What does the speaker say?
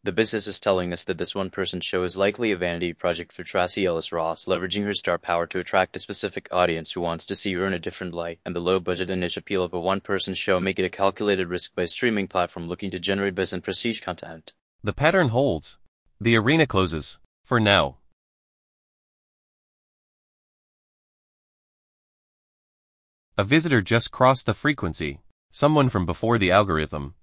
The business is telling us that this one-person show is likely a vanity project for Tracy Ellis Ross, leveraging her star power to attract a specific audience who wants to see her in a different light, and the low-budget and niche appeal of a one-person show make it a calculated risk by a streaming platform looking to generate buzz and prestige content. The pattern holds. The arena closes. For now. A visitor just crossed the frequency. Someone from before the algorithm.